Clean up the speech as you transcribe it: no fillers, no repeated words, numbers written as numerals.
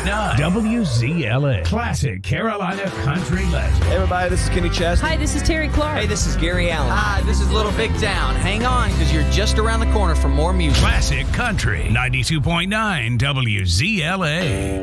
WZLA. Classic Carolina Country Legend. Hey everybody, this is Kenny Chesney. Hi, this is Terry Clark. Hey, this is Gary Allen. Hi, this is Little Big Town. Hang on, because you're just around the corner for more music. Classic Country 92.9 WZLA.